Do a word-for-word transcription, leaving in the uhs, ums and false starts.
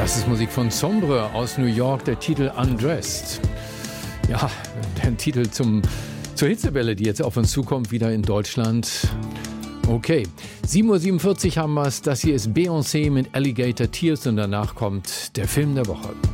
Das ist Musik von Sombre aus New York, der Titel Undressed. Ja, der Titel zum, zur Hitzewelle, die jetzt auf uns zukommt, wieder in Deutschland. Okay, sieben Uhr siebenundvierzig haben wir es. Das hier ist Beyoncé mit Alligator Tears und danach kommt der Film der Woche.